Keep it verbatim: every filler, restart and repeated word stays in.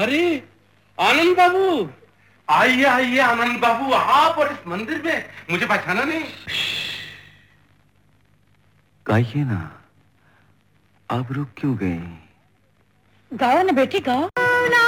अरे आनंद बाबू, आइए आइए आनंद बाबू, आप और इस मंदिर में मुझे पहचाना नहीं? गाइए ना, आप रुक क्यों गए? गाओ ना बेटी गाओ।